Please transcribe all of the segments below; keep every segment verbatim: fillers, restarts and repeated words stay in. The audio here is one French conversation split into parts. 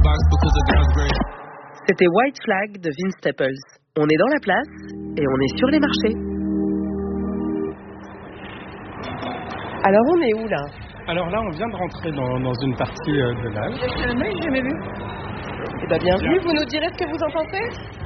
C'était White Flag de Vince Staples. On est dans la place et on est sur les marchés. Alors on est où là ? Alors là, on vient de rentrer dans, dans une partie euh, de l'âge. Jamais, jamais vu. Eh bien, bienvenue, vous nous direz ce que vous en pensez ?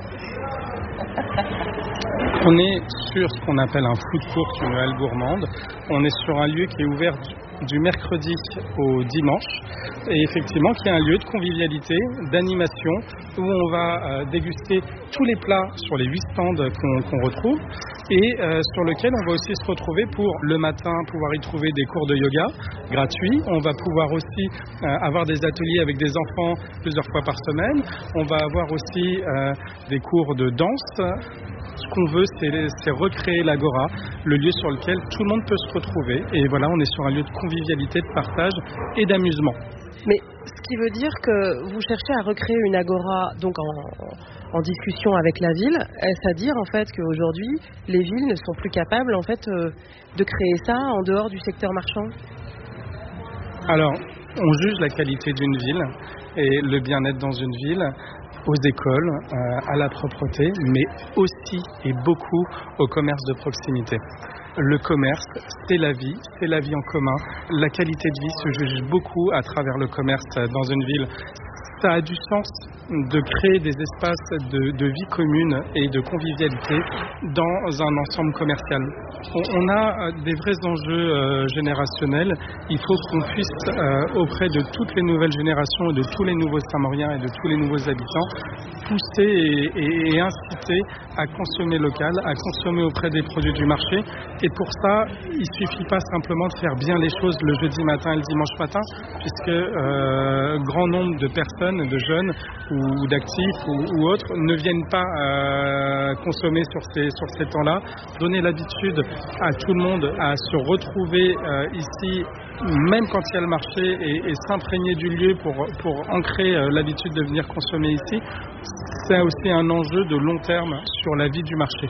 On est sur ce qu'on appelle un food court, une halle gourmande. On est sur un lieu qui est ouvert du, du mercredi au dimanche et effectivement qui est un lieu de convivialité, d'animation où on va euh, déguster tous les plats sur les huit stands qu'on, qu'on retrouve et euh, sur lequel on va aussi se retrouver pour le matin pouvoir y trouver des cours de yoga gratuits. On va pouvoir aussi euh, avoir des ateliers avec des enfants plusieurs fois par semaine. On va avoir aussi euh, des cours de danse. Ce qu'on veut, c'est, c'est recréer l'Agora, le lieu sur lequel tout le monde peut se retrouver. Et voilà, on est sur un lieu de convivialité, de partage et d'amusement. Mais ce qui veut dire que vous cherchez à recréer une Agora donc en, en discussion avec la ville, est-ce à dire en fait qu'aujourd'hui, les villes ne sont plus capables en fait euh, de créer ça en dehors du secteur marchand ? Alors, on juge la qualité d'une ville et le bien-être dans une ville aux écoles, euh, à la propreté, mais aussi et beaucoup au commerce de proximité. Le commerce, c'est la vie, c'est la vie en commun. La qualité de vie se juge beaucoup à travers le commerce dans une ville. Ça a du sens de créer des espaces de, de vie commune et de convivialité dans un ensemble commercial. On, on a des vrais enjeux euh, générationnels. Il faut qu'on puisse, euh, auprès de toutes les nouvelles générations et de tous les nouveaux Saint-Mauriens et de tous les nouveaux habitants, pousser et, et, et inciter à consommer local, à consommer auprès des produits du marché. Et pour ça, il ne suffit pas simplement de faire bien les choses le jeudi matin et le dimanche matin, puisque euh, grand nombre de personnes, de jeunes ou d'actifs ou, ou autres ne viennent pas euh, consommer sur ces, sur ces temps-là. Donner l'habitude à tout le monde à se retrouver euh, ici, même quand il y a le marché, et, et s'imprégner du lieu pour, pour ancrer euh, l'habitude de venir consommer ici, c'est aussi un enjeu de long terme sur la vie du marché.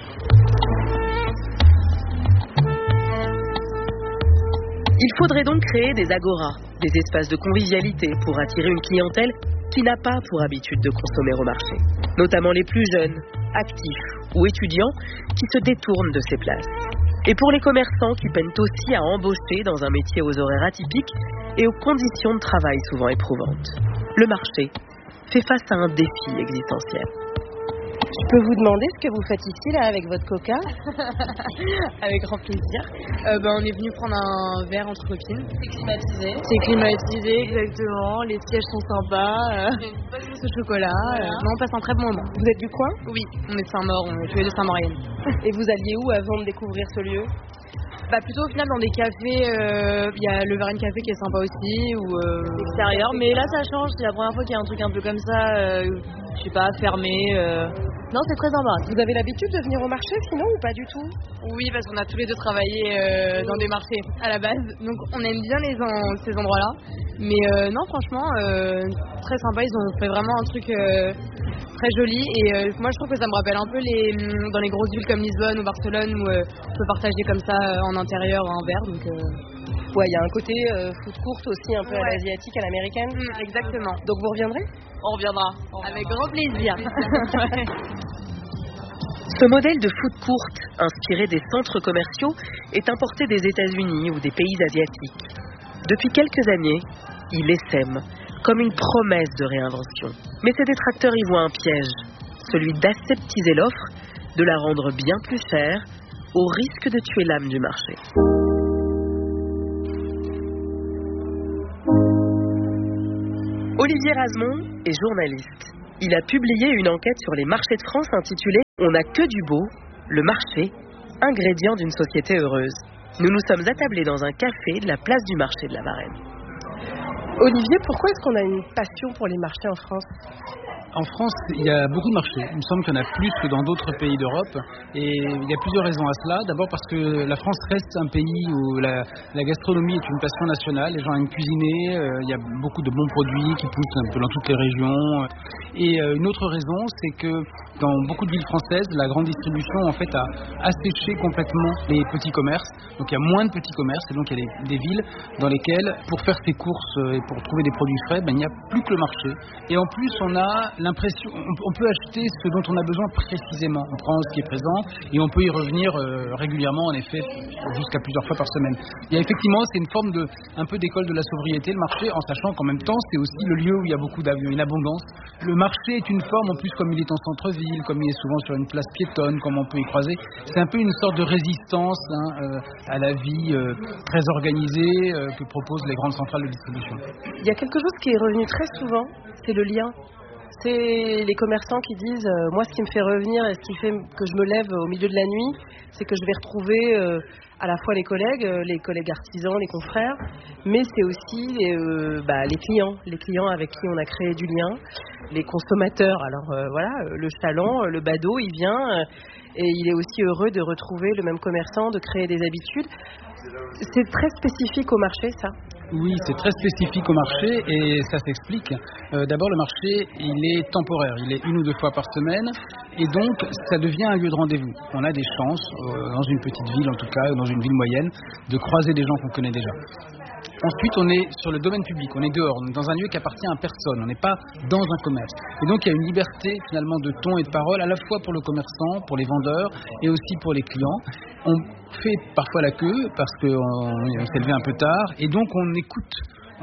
Il faudrait donc créer des agoras, des espaces de convivialité pour attirer une clientèle qui n'a pas pour habitude de consommer au marché, notamment les plus jeunes, actifs ou étudiants qui se détournent de ces places. Et pour les commerçants qui peinent aussi à embaucher dans un métier aux horaires atypiques et aux conditions de travail souvent éprouvantes. Le marché fait face à un défi existentiel. Je peux vous demander ce que vous faites ici là avec votre coca ? Avec grand plaisir. Euh, ben, on est venu prendre un verre entre copines. C'est climatisé. C'est climatisé, exactement. Les sièges sont sympas. Euh, une bonne mousse au chocolat. Voilà. Euh, non, on passe un très bon moment. Vous êtes du coin ? Oui, on est de Saint-Maur, on est tous les deux Saint-Mauriennes. Et vous alliez où avant de découvrir ce lieu ? Bah plutôt au final dans des cafés, il euh, y a le Varenne Café qui est sympa aussi, ou euh, extérieur, mais là ça change, c'est la première fois qu'il y a un truc un peu comme ça, euh, je sais pas, fermé. Euh... Non, c'est très sympa. Vous avez l'habitude de venir au marché sinon ou pas du tout ? Oui, parce qu'on a tous les deux travaillé euh, dans des marchés à la base, donc on aime bien les en- ces endroits-là. Mais euh, non, franchement, euh, très sympa, ils ont fait vraiment un truc euh, très joli. Et euh, moi je trouve que ça me rappelle un peu les, dans les grosses villes comme Lisbonne ou Barcelone où euh, on peut partager comme ça euh, en intérieur un verre. Donc, euh... ouais, il y a un côté euh, food court aussi un peu ouais. à l'asiatique, à l'américaine. Mmh, exactement. Donc vous reviendrez ? On reviendra. On reviendra. Avec grand plaisir. Ouais. Ce modèle de food court, inspiré des centres commerciaux, est importé des États-Unis ou des pays asiatiques. Depuis quelques années, il essaime, comme une promesse de réinvention. Mais ses détracteurs y voient un piège, celui d'aseptiser l'offre, de la rendre bien plus chère, au risque de tuer l'âme du marché. Olivier Razemont est journaliste. Il a publié une enquête sur les marchés de France intitulée « On n'a que du beau, le marché, ingrédient d'une société heureuse ». Nous nous sommes attablés dans un café de la place du marché de la Varenne. Olivier, pourquoi est-ce qu'on a une passion pour les marchés en France ? En France, il y a beaucoup de marchés. Il me semble qu'il y en a plus que dans d'autres pays d'Europe. Et il y a plusieurs raisons à cela. D'abord parce que la France reste un pays où la, la gastronomie est une passion nationale. Les gens aiment cuisiner. Euh, il y a beaucoup de bons produits qui poussent un peu dans toutes les régions. Et euh, une autre raison, c'est que dans beaucoup de villes françaises, la grande distribution en fait a asséché complètement les petits commerces. Donc il y a moins de petits commerces et donc il y a des, des villes dans lesquelles, pour faire ses courses et pour trouver des produits frais, ben, il n'y a plus que le marché. Et en plus, on a l'impression, on, on peut acheter ce dont on a besoin précisément. On prend ce qui est présent et on peut y revenir euh, régulièrement, en effet, jusqu'à plusieurs fois par semaine. Il y a effectivement, c'est une forme de, un peu d'école de la sobriété, le marché, en sachant qu'en même temps, c'est aussi le lieu où il y a beaucoup d'avions, une abondance. Le marché est une forme, en plus, comme il est en centre-ville, comme il est souvent sur une place piétonne, comme on peut y croiser, c'est un peu une sorte de résistance hein, euh, à la vie euh, très organisée euh, que proposent les grandes centrales de distribution. Il y a quelque chose qui est revenu très souvent, c'est le lien. C'est les commerçants qui disent euh, moi ce qui me fait revenir et ce qui fait que je me lève au milieu de la nuit, c'est que je vais retrouver euh, à la fois les collègues, euh, les collègues artisans, les confrères, mais c'est aussi euh, bah, les clients, les clients avec qui on a créé du lien, les consommateurs. Alors euh, voilà, le chaland, le badaud, il vient euh, et il est aussi heureux de retrouver le même commerçant, de créer des habitudes. C'est très spécifique au marché, ça ? Oui, c'est très spécifique au marché et ça s'explique. Euh, d'abord, le marché, il est temporaire. Il est une ou deux fois par semaine et donc, ça devient un lieu de rendez-vous. On a des chances, euh, dans une petite ville en tout cas, ou dans une ville moyenne, de croiser des gens qu'on connaît déjà. Ensuite, on est sur le domaine public, on est dehors, on est dans un lieu qui appartient à personne, on n'est pas dans un commerce. Et donc, il y a une liberté finalement de ton et de parole, à la fois pour le commerçant, pour les vendeurs et aussi pour les clients. On fait parfois la queue parce qu'on on s'est levé un peu tard et donc on écoute.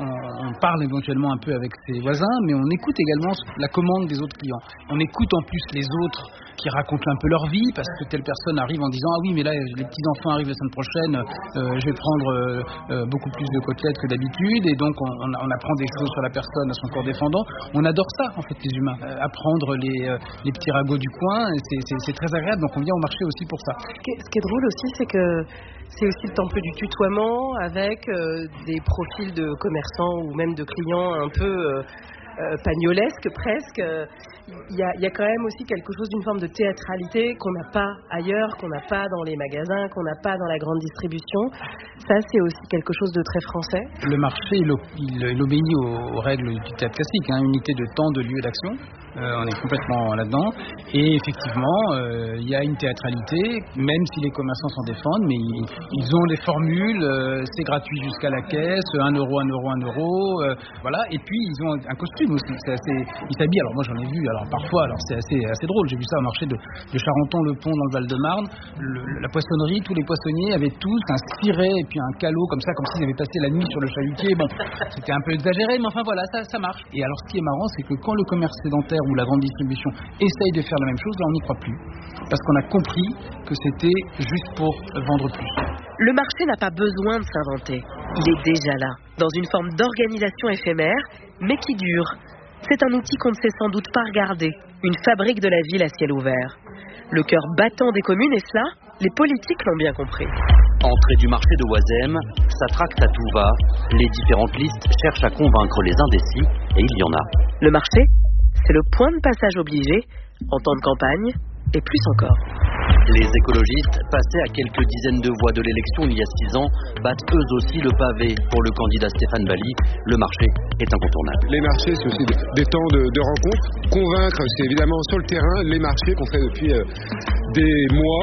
On parle éventuellement un peu avec ses voisins, mais on écoute également la commande des autres clients. On écoute en plus les autres qui racontent un peu leur vie, parce que telle personne arrive en disant « Ah oui, mais là, les petits-enfants arrivent la semaine prochaine, euh, je vais prendre euh, beaucoup plus de côtelettes que d'habitude. » Et donc, on, on apprend des choses sur la personne à son corps défendant. On adore ça, en fait, les humains. Euh, apprendre les, euh, les petits ragots du coin, c'est, c'est, c'est très agréable. Donc, on vient au marché aussi pour ça. Ce qui est, ce qui est drôle aussi, c'est que c'est aussi le temps un peu du tutoiement avec euh, des profils de commerçants ou même de clients un peu euh, euh, pagnolesques presque. Il y a, il y a quand même aussi quelque chose d'une forme de théâtralité qu'on n'a pas ailleurs, qu'on n'a pas dans les magasins, qu'on n'a pas dans la grande distribution. Ça, c'est aussi quelque chose de très français. Le marché, il, il, il obéit aux, aux règles du théâtre classique, hein, unité de temps, de lieu, d'action. Euh, on est complètement là-dedans. Et effectivement, euh, il y a une théâtralité, même si les commerçants s'en défendent, mais ils, ils ont des formules, euh, c'est gratuit jusqu'à la caisse, un euro, un euro, un euro, euh, voilà. Et puis, ils ont un costume aussi. C'est assez, ils s'habillent. Alors moi, j'en ai vu. Alors parfois, alors c'est assez, assez drôle. J'ai vu ça au marché de, de Charenton-le-Pont dans le Val-de-Marne. Le, la poissonnerie, tous les poissonniers avaient tous un ciret et puis un calot comme ça, comme s'ils avaient passé la nuit sur le chalutier. Bon, c'était un peu exagéré, mais enfin voilà, ça, ça marche. Et alors, ce qui est marrant, c'est que quand le commerce sédentaire ou la grande distribution essaye de faire la même chose, là on n'y croit plus. Parce qu'on a compris que c'était juste pour vendre plus. Le marché n'a pas besoin de s'inventer. Il est déjà là, dans une forme d'organisation éphémère, mais qui dure. C'est un outil qu'on ne sait sans doute pas regarder, une fabrique de la ville à ciel ouvert. Le cœur battant des communes, et cela, les politiques l'ont bien compris. Entrée du marché de Oisem, ça tracte à tout va. Les différentes listes cherchent à convaincre les indécis, et il y en a. Le marché, c'est le point de passage obligé, en temps de campagne, et plus encore. Les écologistes, passés à quelques dizaines de voix de l'élection il y a six ans, battent eux aussi le pavé pour le candidat Stéphane Bally. Le marché est incontournable. Les marchés, c'est aussi des temps de, de rencontre. Convaincre, c'est évidemment sur le terrain, les marchés qu'on fait depuis euh, des mois.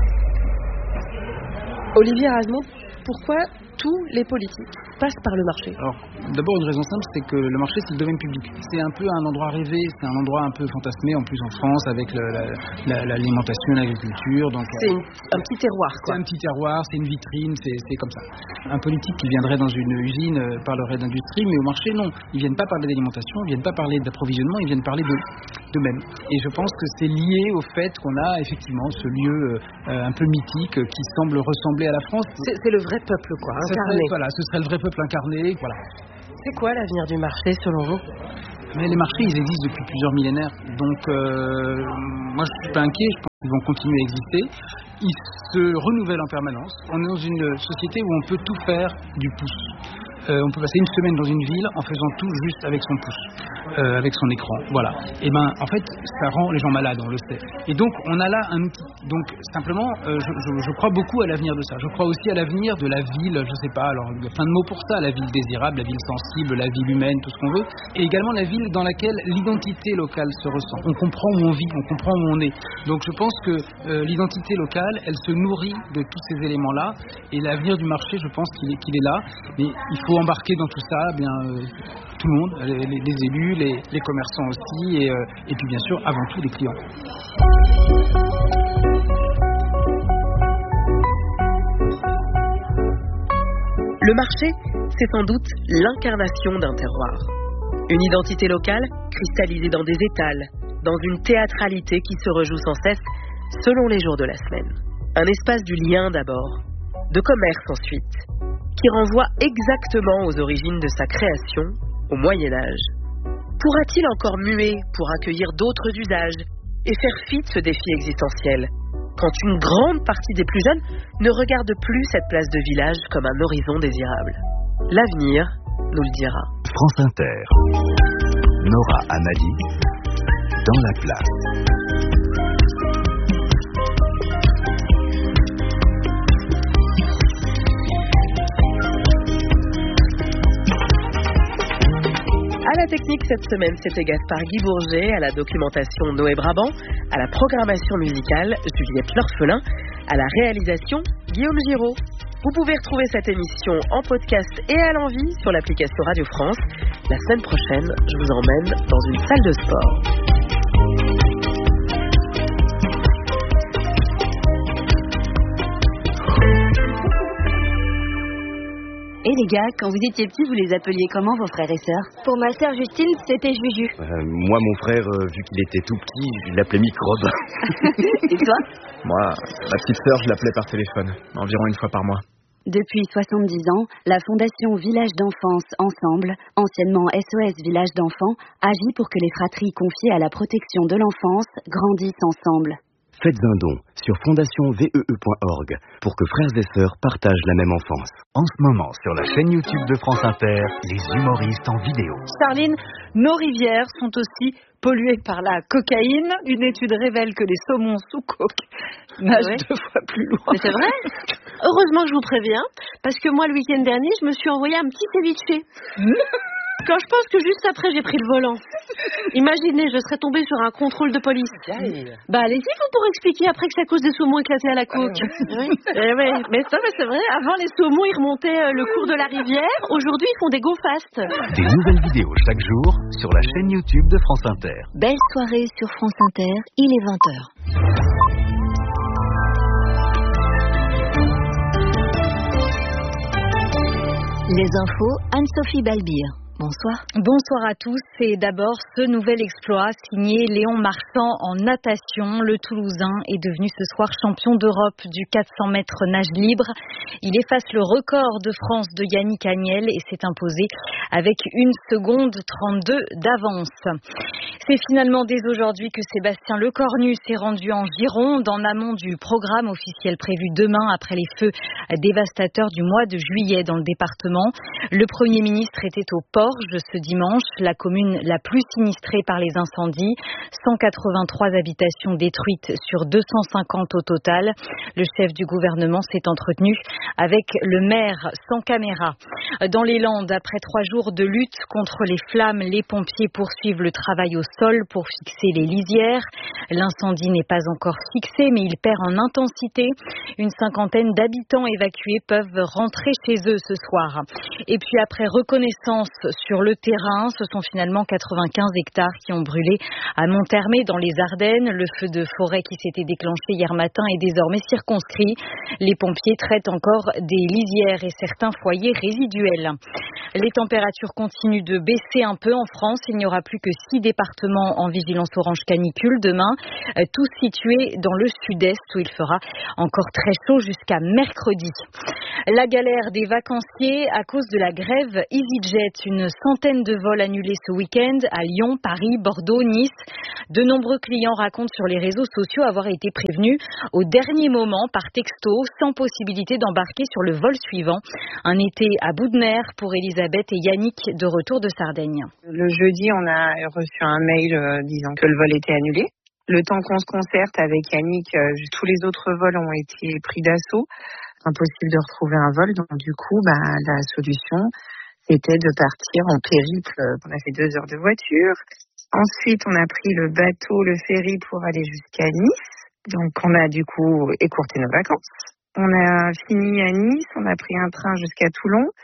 Olivier Erasmus, pourquoi tous les politiques passent par le marché? Alors, d'abord, une raison simple, c'est que le marché, c'est le domaine public. C'est un peu un endroit rêvé, c'est un endroit un peu fantasmé, en plus en France, avec le, la, la, l'alimentation, l'agriculture. Donc, c'est une, un petit terroir, quoi. C'est un petit terroir, c'est une vitrine, c'est, c'est comme ça. Un politique qui viendrait dans une usine euh, parlerait d'industrie, mais au marché, non. Ils viennent pas parler d'alimentation, ils viennent pas parler d'approvisionnement, ils viennent parler de, d'eux-mêmes. Et je pense que c'est lié au fait qu'on a effectivement ce lieu euh, un peu mythique euh, qui semble ressembler à la France. C'est, c'est le vrai peuple, quoi, incarné. Voilà, ce serait le vrai peuple incarné. Voilà. C'est quoi l'avenir du marché selon vous? Mais les marchés, ils existent depuis plusieurs millénaires. Donc, euh, moi, je suis pas inquiet. Je pense qu'ils vont continuer à exister. Ils se renouvellent en permanence. On est dans une société où on peut tout faire du pouce. Euh, on peut passer une semaine dans une ville en faisant tout juste avec son pouce, euh, avec son écran. Voilà. Et ben, en fait, ça rend les gens malades, on le sait. Et donc, on a là un outil. Donc, simplement, euh, je, je, je crois beaucoup à l'avenir de ça. Je crois aussi à l'avenir de la ville, je sais pas, alors, il y a plein de mots pour ça, la ville désirable, la ville sensible, la ville humaine, tout ce qu'on veut. Et également la ville dans laquelle l'identité locale se ressent. On comprend où on vit, on comprend où on est. Donc, je pense que euh, l'identité locale, elle se nourrit de tous ces éléments-là. Et l'avenir du marché, je pense qu'il est, qu'il est là. Mais il faut faut embarquer dans tout ça, eh bien, euh, tout le monde, les, les élus, les, les commerçants aussi, et, euh, et puis bien sûr, avant tout, les clients. Le marché, c'est sans doute l'incarnation d'un terroir. Une identité locale cristallisée dans des étals, dans une théâtralité qui se rejoue sans cesse selon les jours de la semaine. Un espace du lien d'abord, de commerce ensuite, qui renvoie exactement aux origines de sa création, au Moyen-Âge. Pourra-t-il encore muer pour accueillir d'autres usages et faire fi de ce défi existentiel, quand une grande partie des plus jeunes ne regarde plus cette place de village comme un horizon désirable? L'avenir nous le dira. France Inter. Nora Amadi, dans la place. À la technique cette semaine, c'était Gaspard Guy Bourget, à la documentation Noé Brabant, à la programmation musicale Juliette L'Orphelin, à la réalisation Guillaume Giraud. Vous pouvez retrouver cette émission en podcast et à l'envie sur l'application Radio France. La semaine prochaine, je vous emmène dans une salle de sport. Et les gars, quand vous étiez petits, vous les appeliez comment, vos frères et sœurs? Pour ma sœur Justine, c'était Juju. Euh, moi, mon frère, euh, vu qu'il était tout petit, je l'appelais Microbe. Et toi? Moi, ma petite sœur, je l'appelais par téléphone, environ une fois par mois. Depuis soixante-dix ans, la Fondation Village d'Enfance Ensemble, anciennement S O S Village d'Enfants, agit pour que les fratries confiées à la protection de l'enfance grandissent ensemble. Faites un don sur fondation V E E point org pour que frères et sœurs partagent la même enfance. En ce moment, sur la chaîne YouTube de France Inter, les humoristes en vidéo. Charline, nos rivières sont aussi polluées par la cocaïne. Une étude révèle que les saumons sous coke nagent ouais. deux fois plus loin. Mais c'est vrai? Heureusement que je vous préviens, parce que moi, le week-end dernier, je me suis envoyé un petit ceviche. Quand je pense que juste après, j'ai pris le volant. Imaginez, je serais tombée sur un contrôle de police. Bah, allez-y, vous, pour expliquer après que c'est à cause des saumons éclatés à la coke. Oui. Eh ouais, mais ça, mais c'est vrai. Avant, les saumons, ils remontaient le cours de la rivière. Aujourd'hui, ils font des go fast. Des nouvelles vidéos chaque jour sur la chaîne YouTube de France Inter. Belle soirée sur France Inter, il est vingt heures. Les infos, Anne-Sophie Balbir. Bonsoir. Bonsoir à tous. Et d'abord, ce nouvel exploit signé Léon Marchand en natation. Le Toulousain est devenu ce soir champion d'Europe du quatre cents mètres nage libre. Il efface le record de France de Yannick Agnel et s'est imposé avec une seconde trente-deux d'avance. C'est finalement dès aujourd'hui que Sébastien Lecornu s'est rendu en Gironde, en amont du programme officiel prévu demain après les feux dévastateurs du mois de juillet dans le département. Le Premier ministre était au Porge ce dimanche, la commune la plus sinistrée par les incendies. cent quatre-vingt-trois habitations détruites sur deux cent cinquante au total. Le chef du gouvernement s'est entretenu avec le maire sans caméra. Dans les Landes, après trois jours de lutte contre les flammes, les pompiers poursuivent le travail au sol pour fixer les lisières. L'incendie n'est pas encore fixé, mais il perd en intensité. Une cinquantaine d'habitants évacués peuvent rentrer chez eux ce soir. Et puis après reconnaissance sur le terrain, ce sont finalement quatre-vingt-quinze hectares qui ont brûlé à Monthermé dans les Ardennes. Le feu de forêt qui s'était déclenché hier matin est désormais circonscrit. Les pompiers traitent encore des lisières et certains foyers résiduels. Les températures continuent de baisser un peu en France. Il n'y aura plus que six départements en vigilance orange canicule demain, tous situés dans le sud-est où il fera encore très chaud jusqu'à mercredi. La galère des vacanciers à cause de la grève EasyJet. Une centaine de vols annulés ce week-end à Lyon, Paris, Bordeaux, Nice. De nombreux clients racontent sur les réseaux sociaux avoir été prévenus au dernier moment par texto, sans possibilité d'embarquer sur le vol suivant. Un été à bout de nerfs pour Elisabeth et Yannick de retour de Sardaigne. Le jeudi, on a reçu un mail euh, disant que le vol était annulé. Le temps qu'on se concerte avec Yannick, euh, tous les autres vols ont été pris d'assaut. Impossible de retrouver un vol. Donc du coup, bah, la solution, c'était de partir en périple. On a fait deux heures de voiture. Ensuite, on a pris le bateau, le ferry pour aller jusqu'à Nice. Donc on a du coup écourté nos vacances. On a fini à Nice, on a pris un train jusqu'à Toulon.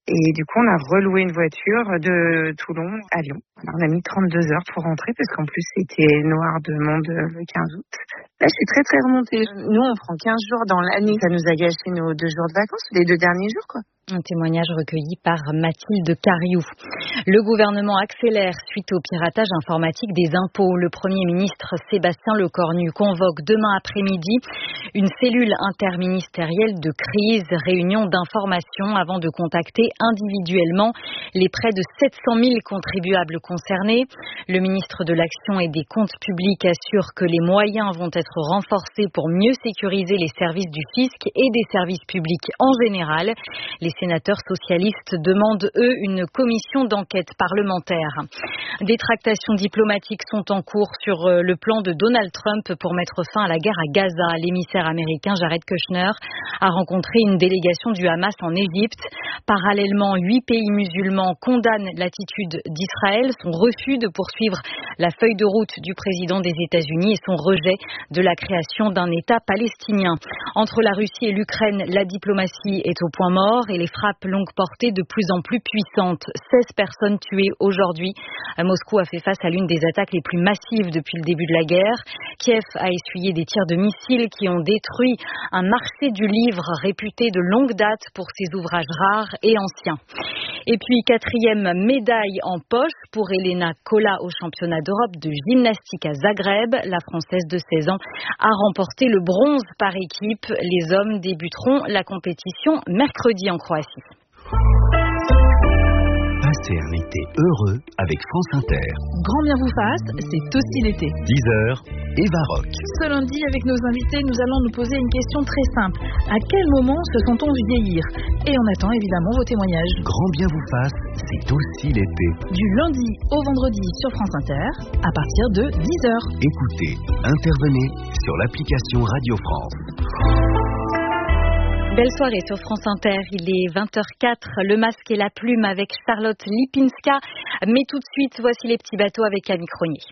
Et du coup, on a reloué une voiture de Toulon à Lyon. Alors, on a mis trente-deux heures pour rentrer parce qu'en plus, c'était noir de monde le quinze août. Là, je suis très, très remontée. Nous, on prend quinze jours dans l'année. Ça nous a gâché nos deux jours de vacances, les deux derniers jours, quoi. Un témoignage recueilli par Mathilde Cariou. Le gouvernement accélère suite au piratage informatique des impôts. Le Premier ministre Sébastien Lecornu convoque demain après-midi une cellule interministérielle de crise, réunion d'information avant de contacter individuellement les près de sept cent mille contribuables concernés. Le ministre de l'Action et des Comptes publics assure que les moyens vont être renforcés pour mieux sécuriser les services du fisc et des services publics en général. Les sénateurs socialistes demandent, eux, une commission d'enquête parlementaire. Des tractations diplomatiques sont en cours sur le plan de Donald Trump pour mettre fin à la guerre à Gaza. L'émissaire américain Jared Kushner a rencontré une délégation du Hamas en Égypte. Parallèlement, huit pays musulmans condamnent l'attitude d'Israël, son refus de poursuivre la feuille de route du président des États-Unis et son rejet de la création d'un État palestinien. Entre la Russie et l'Ukraine, la diplomatie est au point mort et les frappes longue portée de plus en plus puissantes. seize personnes tuées aujourd'hui. Moscou a fait face à l'une des attaques les plus massives depuis le début de la guerre. Kiev a essuyé des tirs de missiles qui ont détruit un marché du livre réputé de longue date pour ses ouvrages rares et anciens. Et puis, quatrième médaille en poche pour Elena Kola au championnat d'Europe de gymnastique à Zagreb. La Française de seize ans a remporté le bronze par équipe. Les hommes débuteront la compétition mercredi en Croatie. Passez un été heureux avec France Inter. Grand bien vous fasse, c'est aussi l'été. dix heures, Eva Rock. Ce lundi, avec nos invités, nous allons nous poser une question très simple. À quel moment se sent-on vieillir? Et on attend évidemment vos témoignages. Grand bien vous fasse, c'est aussi l'été. Du lundi au vendredi sur France Inter, à partir de dix heures. Écoutez, intervenez sur l'application Radio France. Belle soirée sur France Inter, il est vingt heures quatre, le masque et la plume avec Charlotte Lipinska. Mais tout de suite, voici les petits bateaux avec Camille Cronier.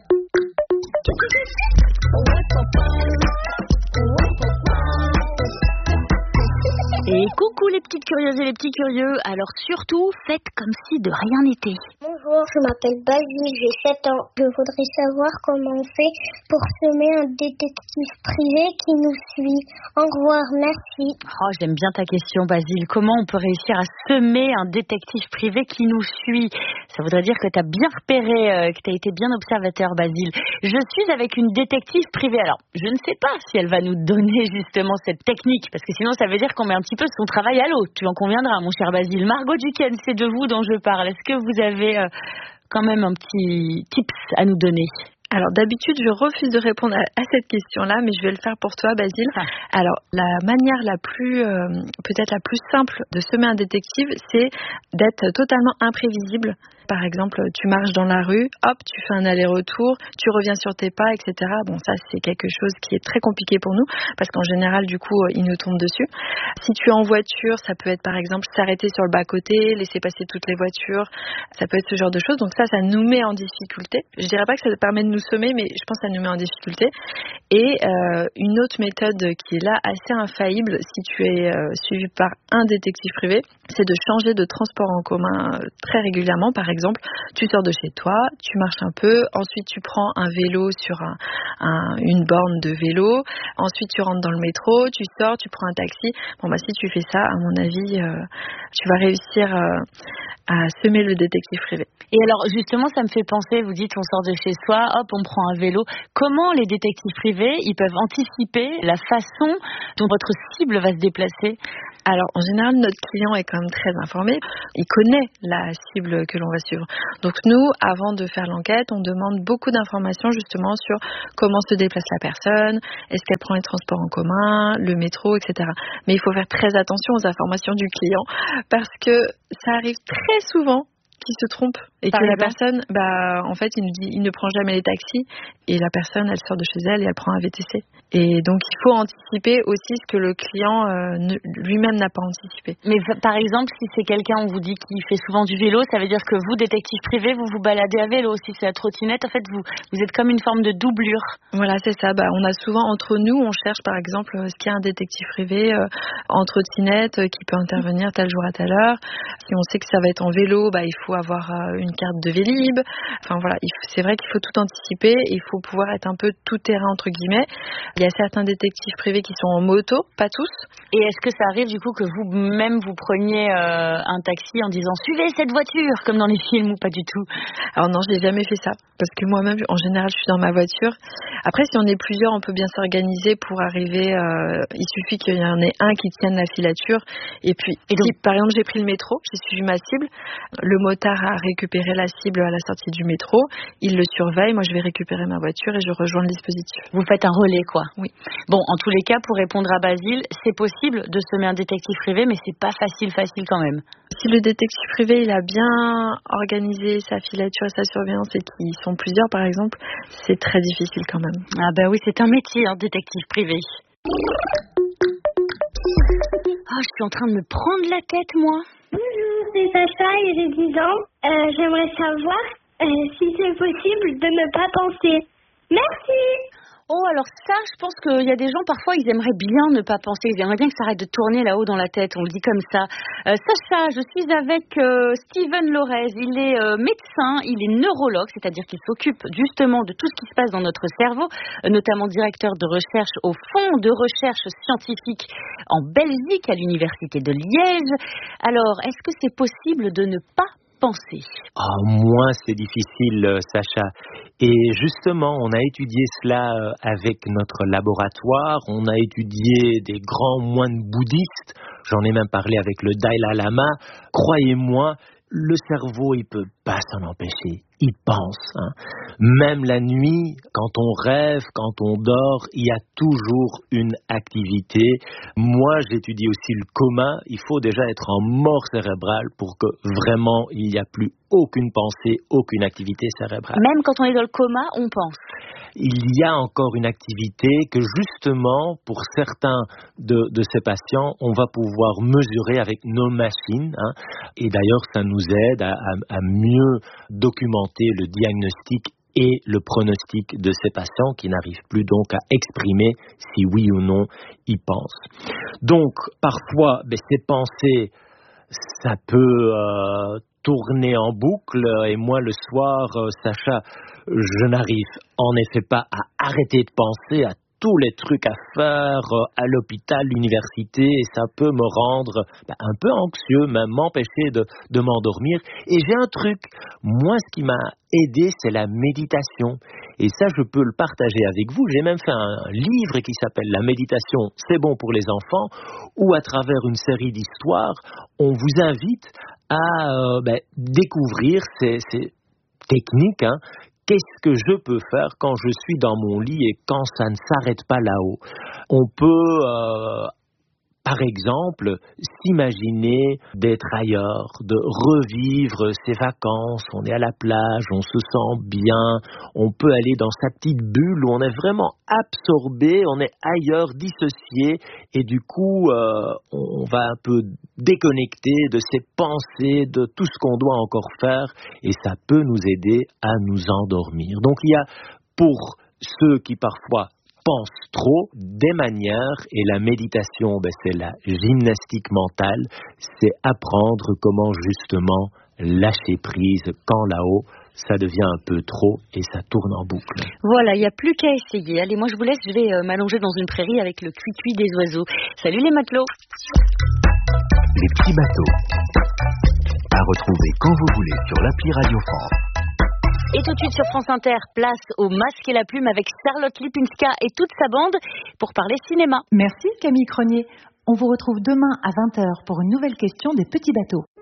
Et coucou les petites curieuses et les petits curieux, alors surtout, faites comme si de rien n'était. Bonjour, je m'appelle Basile, j'ai sept ans. Je voudrais savoir comment on fait pour semer un détective privé qui nous suit. Au revoir, merci. Oh, j'aime bien ta question, Basile. Comment on peut réussir à semer un détective privé qui nous suit? Ça voudrait dire que tu as bien repéré, euh, que tu as été bien observateur, Basile. Je suis avec une détective privée. Alors, je ne sais pas si elle va nous donner justement cette technique, parce que sinon ça veut dire qu'on met un petit peu son travail à l'eau. Tu en conviendras, mon cher Basile. Margot Duquesne, c'est de vous dont je parle. Est-ce que vous avez euh, quand même un petit tips à nous donner? Alors d'habitude je refuse de répondre à, à cette question-là, mais je vais le faire pour toi, Basile. Ah. Alors la manière la plus, euh, peut-être la plus simple de semer un détective, c'est d'être totalement imprévisible. Par exemple, tu marches dans la rue, hop, tu fais un aller-retour, tu reviens sur tes pas, et cetera. Bon, ça c'est quelque chose qui est très compliqué pour nous, parce qu'en général, du coup, ils nous tombent dessus. Si tu es en voiture, ça peut être par exemple s'arrêter sur le bas-côté, laisser passer toutes les voitures, ça peut être ce genre de choses. Donc ça, ça nous met en difficulté. Je dirais pas que ça permet de nous semer, mais je pense que ça nous met en difficulté. Et euh, une autre méthode qui est là assez infaillible, si tu es euh, suivi par un détective privé, c'est de changer de transport en commun euh, très régulièrement. Par exemple, tu sors de chez toi, tu marches un peu, ensuite tu prends un vélo sur un, un, une borne de vélo, ensuite tu rentres dans le métro, tu sors, tu prends un taxi. Bon bah si tu fais ça, à mon avis, euh, tu vas réussir euh, à semer le détective privé. Et alors justement, ça me fait penser, vous dites on sort de chez soi, hop, on prend un vélo. Comment les détectives privés, ils peuvent anticiper la façon dont votre cible va se déplacer? Alors, en général, notre client est quand même très informé. Il connaît la cible que l'on va suivre. Donc, nous, avant de faire l'enquête, on demande beaucoup d'informations justement sur comment se déplace la personne, est-ce qu'elle prend les transports en commun, le métro, et cetera. Mais il faut faire très attention aux informations du client parce que ça arrive très souvent taxi se trompe et Par que exemple. la personne, bah, en fait, il, nous dit, il ne prend jamais les taxis et la personne, elle sort de chez elle et elle prend un V T C. Et donc, il faut anticiper aussi ce que le client euh, ne, lui-même n'a pas anticipé. Mais par exemple, si c'est quelqu'un, on vous dit qu'il fait souvent du vélo, ça veut dire que vous, détective privé, vous vous baladez à vélo. Si c'est la trottinette, en fait, vous, vous êtes comme une forme de doublure. Voilà, c'est ça. Bah, on a souvent entre nous, on cherche par exemple euh, ce qu'il y a un détective privé euh, en trottinette euh, qui peut intervenir tel jour à telle heure. Si on sait que ça va être en vélo, bah, il faut avoir euh, une carte de Vélib. Enfin voilà, il faut, c'est vrai qu'il faut tout anticiper et il faut pouvoir être un peu tout terrain entre guillemets. Il y a certains détectives privés qui sont en moto, pas tous. Et est-ce que ça arrive du coup que vous-même vous preniez euh, un taxi en disant suivez cette voiture comme dans les films ou pas du tout? Alors non, je n'ai jamais fait ça parce que moi-même en général je suis dans ma voiture. Après si on est plusieurs, on peut bien s'organiser pour arriver. Euh, il suffit qu'il y en ait un qui tienne la filature et puis et donc, si par exemple j'ai pris le métro, j'ai suivi ma cible, le motard a récupéré la cible à la sortie du métro, il le surveille, moi je vais récupérer ma voiture et je rejoins le dispositif. Vous faites un relais quoi? Oui. Bon, en tous les cas, pour répondre à Basile, c'est possible de semer un détective privé, mais c'est pas facile, facile quand même. Si le détective privé, il a bien organisé sa filature et sa surveillance et qu'ils sont plusieurs, par exemple, c'est très difficile quand même. Ah bah oui, c'est un métier, hein, détective privé. Ah, je suis en train de me prendre la tête, moi. Bonjour, c'est Sacha et j'ai dix ans. Euh, j'aimerais savoir euh, si c'est possible de ne pas penser. Merci. Oh, alors ça, je pense qu'il y a des gens, parfois, ils aimeraient bien ne pas penser. Ils aimeraient bien que ça arrête de tourner là-haut dans la tête. On le dit comme ça. Euh, Sacha, je suis avec euh, Steven Lorez. Il est euh, médecin, il est neurologue, c'est-à-dire qu'il s'occupe justement de tout ce qui se passe dans notre cerveau, euh, notamment directeur de recherche au Fonds de recherche scientifique en Belgique, à l'Université de Liège. Alors, est-ce que c'est possible de ne pas penser? Oh, moi, c'est difficile, euh, Sacha. Et justement, on a étudié cela euh, avec notre laboratoire. On a étudié des grands moines bouddhistes. J'en ai même parlé avec le Dalai Lama. Croyez-moi, le cerveau, il peut pas s'en empêcher. Il pense. Hein. Même la nuit, quand on rêve, quand on dort, il y a toujours une activité. Moi, j'étudie aussi le coma. Il faut déjà être en mort cérébrale pour que vraiment il n'y a plus aucune pensée, aucune activité cérébrale. Même quand on est dans le coma, on pense. Il y a encore une activité que justement, pour certains de, de ces patients, on va pouvoir mesurer avec nos machines. Hein. Et d'ailleurs, ça nous aide à, à, à mieux documenter le diagnostic et le pronostic de ces patients qui n'arrivent plus donc à exprimer si oui ou non ils pensent. Donc, parfois, ben, ces pensées, ça peut euh, tourner en boucle et moi, le soir, euh, Sacha, je n'arrive en effet pas à arrêter de penser à tous les trucs à faire à l'hôpital, l'université, et ça peut me rendre ben, un peu anxieux, même m'empêcher de, de m'endormir. Et j'ai un truc, moi ce qui m'a aidé, c'est la méditation. Et ça, je peux le partager avec vous. J'ai même fait un livre qui s'appelle « La méditation, c'est bon pour les enfants », où à travers une série d'histoires, on vous invite à euh, ben, découvrir ces, ces techniques, hein. Qu'est-ce que je peux faire quand je suis dans mon lit et quand ça ne s'arrête pas là-haut? On peut, euh, par exemple, s'imaginer d'être ailleurs, de revivre ses vacances. On est à la plage, on se sent bien, on peut aller dans sa petite bulle où on est vraiment absorbé, on est ailleurs, dissocié, et du coup, euh, on va un peu déconnecter de ses pensées, de tout ce qu'on doit encore faire, et ça peut nous aider à nous endormir. Donc il y a, pour ceux qui parfois pensent trop, des manières, et la méditation, ben, c'est la gymnastique mentale, c'est apprendre comment justement lâcher prise quand là-haut, ça devient un peu trop et ça tourne en boucle. Voilà, il n'y a plus qu'à essayer. Allez, moi je vous laisse, je vais euh, m'allonger dans une prairie avec le cuicui des oiseaux. Salut les matelots. Les petits bateaux. À retrouver quand vous voulez sur l'appli Radio France. Et tout de suite sur France Inter, place au Masque et la Plume avec Charlotte Lipinska et toute sa bande pour parler cinéma. Merci Camille Cronier. On vous retrouve demain à vingt heures pour une nouvelle question des petits bateaux.